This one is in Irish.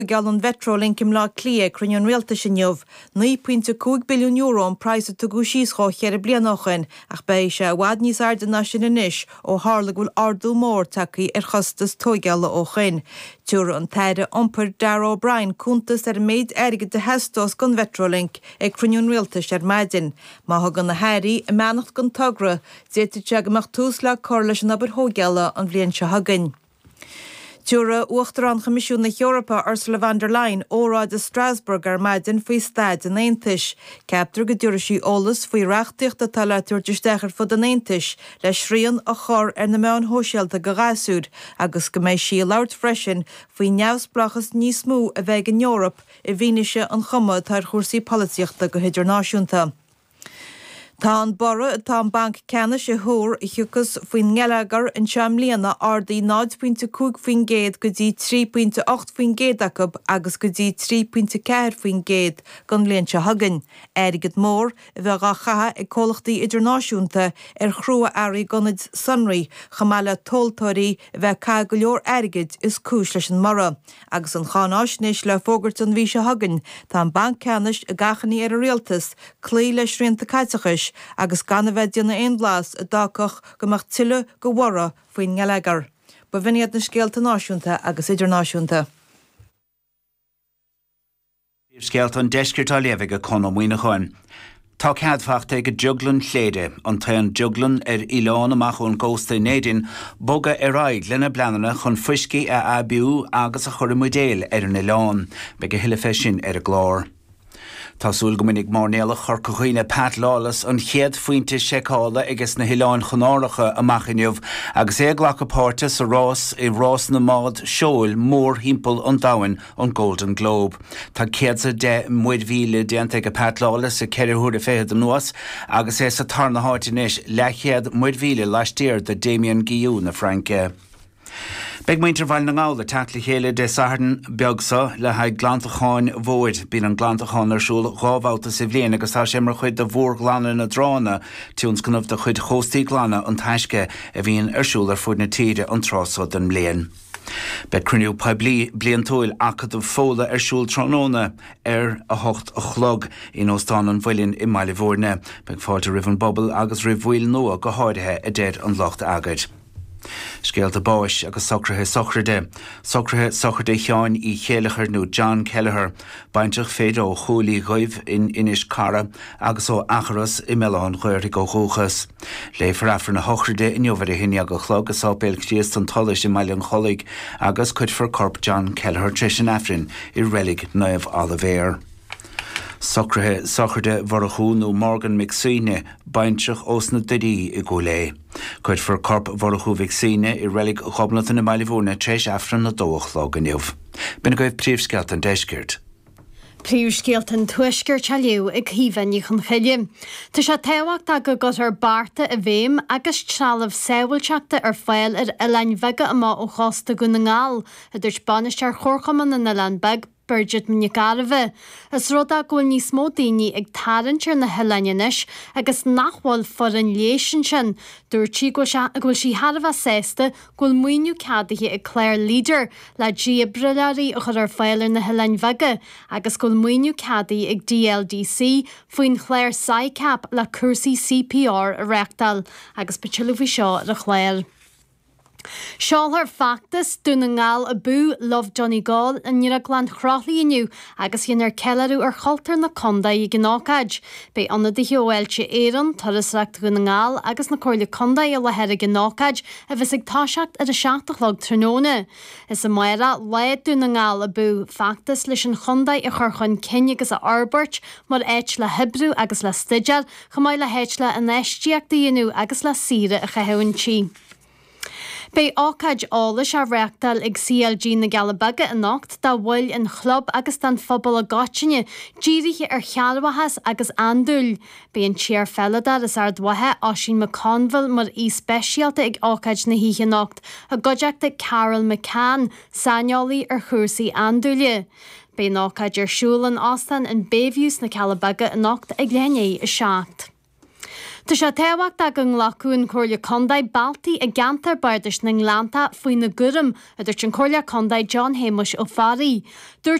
Galon Vetrolink im lá clia crunion realta sinjov, 9.2 billion euro an price to gushis cho chere blianochin, ach beisha wadnis arda nasin anish, o harlagul ardu mór taki chustas toigala ochin. Tur an teide omper Darragh O'Brien kuntas meid ergid de hestos gon Vetrolink crunion realta maidin. Ma hagan na Harry manacht gon togra, zeti jagamach túsla corlish na hoigala an bliansha hagin. Dúra uachtar an Comisiún na Europa Ursula von der Leyen órá de Strasbourg maidin faoi stad an Aontais. Ceaptar go dúra sí ólas faoi reachtaíocht atá leitúir deisteachar fud an Aontais le sríon a chur na meán hóisialta go gáasúd agus go méid sí labhart freisin faoi neamhsplachas níos mó a bheith in Eorop I bhíneise an chuma tar chósaí políochta go hidirnáisiúnta. Tá an borra tá an bank cena sé thór thuchas faoin ngelagar an seam líana ardaí 9.2 faoin géad go dtí 3.8 faoin géad acab agus go dtí 3.4 faoin géad gan léonse hagan. Airgid mór a bheith ga chatha ag cólachtaí idirnáisiúnta chrua airí ganid sunraí chamáile tóltóirí a bheith cá go leor airgid is cúis leis an mara. Agus an chánáisnis le fógart an bhí se hagan, tá an bank cenis a gachaní a réaltas clí leis rianta caitachais agus gan bheith dianna aon blas a dácach go mach tuile go mhara faoin ngelagar. Ba bhíoniad na scéalta náisiúnta agus idirnáisiúnta. Scéalt an deiscirt léamh go conmhaoine chuin. Tá ceadfacht ag juglan chléide an taon juglan Ileán amach ón Gósta Nédin boga raig lena blanana chun fuisci a abiú agus a chur modéil an Ileán be go hiile fesin a glár. Tásúil go minic mórnéala chorcachuoine Pat Lawless an chéad faointe seicála agus na Hileáin chonáracha amachiniuh agus ghlacha páirte sa rás I rás na mád seoil mór himpeall an dahain an Golden Globe. Tá céadsa de muidhíle déanta go Pat Lawless a ceirthúir a féad an nuas agus sa tarna háitinis le chéad muidhíle leistíir de Damien Guillou na Franke. Beg maintir bhail na ngála tatla chéile de saharn beagsa le haid glantacháin mhóid bín an glantacháin arsúil gábhálta sa bhliain agus tá sé mar chuid de mhór glanna na drána túns gnamh de chuid chóstaí glanna an taisce a bhíon arsúil ar fud na tíre an trásad an mléan. Be cruniú blian tóil acad an fóla arsúil tróna a hocht a chlog in óstán an bhfuilinn I Mailevorne, beg fáilte rih an bobbal agus rih bhfuil nua go háirithe a déad an locht agad. Scéalta báis agus socrthe socrthe cheáin I chéalachar nó John Kelleher, baintach féidir ó chúlaí roimh in inis cara agus ó acharas I meán chuir go chóchas. Léifar afar na hochride in jobhar hinne go chlog a sápéil críos an tolis I maiile an cholig agus cuid corp John Kelleher tris an afrin I relic naamh Oliver. Socrthe Vorachú nó Morgan McSweeney baintach os na durí I gólé. Cuid for corp Vorachú McSweeney I relic chobnat na Mailevorne treis afran na dóchlog aniuh. Bina goibh príomhscealt an deiscirt. Príomhscéalt an tuiscirt liú ag híhanní chun chuile. Tá sé tehacht a go gur barta a bhéim agus trealamh saoilteachta fáil a leanmheige amá ó chásta go na ngáil a dúirt banistear chorchaman na Landbeg Bridget Mnigarve. Is rud a ghfuil níos mó daoine ag tarantir na Hileanis agus nachhfuil for an léisian sin dúirtí ghfuil sí Harbh sésta ghfuil muoinú cadaithe ag Claire Leader le díobrealaí a chur fáil na Hileanmheige agus ghfuil muoinú cadaí ag DLDC faoin Claire Sycap le cursaí CPR a reachtal agus betilmhí seo a chléir. Seáilthar factas dúna ngáil a bú Love Johnny Gall a níor a glan chráthlaí inniu agus dhéanaar ceilú ar choltar na condaí I gnácaid. Bé anna de heoilte éan tarasreacht go na ngáil agus na cóirla condaí a lehead a gnácaid a bheits ag táiseacht ar a 7 tróna. Is a maira leid dúna ngáil a bú factas leis an condaí a churchain cinne agus a arbeirt mar éit le Hebrew agus le stideal chamáid le héit le an éisteachta inniu agus le sire a chahanntí. Bé ácaid álas a reachtal ag CLG na Galabaga a nacht dá bhfuil an chlub agus den phobal a gáitiine dírithe ar chealbhachas agus andúil. Bé an tíar felladar is ar dwathe Oisín McConville mar spéisialta ag ácaid na híthe nacht a godeachta Carol McCann saneolaí ar chúrsaí andúile. Bé ácaid ar siúlan ástan an béhús na Calabaga a nacht ag léné a seacht. Tá sé tehacht ag an lacuún choirle condaid baltaí a gantar bardais na Nglánta faoin na gurim idir sin choirle condaid John Hamish ó Farí.